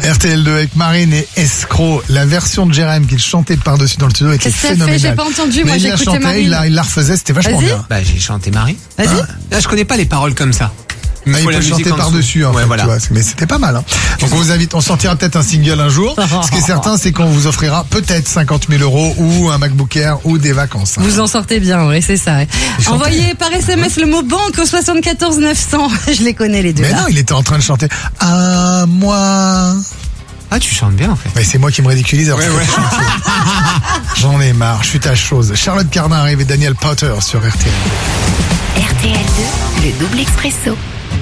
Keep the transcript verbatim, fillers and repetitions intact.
R T L deux avec Marine et Escroc. La version de Jérém qu'il chantait par-dessus dans le studio était Qu'est-ce que ça phénoménale. fait? J'ai pas entendu, moi Mais il j'ai la écouté chantait, Marine. il la, il la refaisait, c'était vachement Vas-y. bien. Bah, j'ai chanté Marie. Vas-y. Là, je connais pas les paroles comme ça. Ah, il faut la peut musique chanter en dessous. par-dessus, en Ouais, fait, voilà. tu vois. Mais c'était pas mal, hein. Donc, on vous invite, on sortira peut-être un single un jour. Ce qui est certain, c'est qu'on vous offrira peut-être cinquante mille euros ou un MacBook Air ou des vacances. hein. Vous en sortez bien, oui, c'est ça. ouais. chantait. Envoyez par S M S le mot banque au soixante-quatorze neuf cents. Je les connais les deux. Mais là. non, il était en train de chanter à moi. Ah, tu chantes bien, en fait. Mais c'est moi qui me ridiculise. Alors Ouais, que ouais. c'est chantier. J'en ai marre, je suis ta chose. Charlotte Cardin arrive et Daniel Powter sur R T L. R T L deux, le double expresso.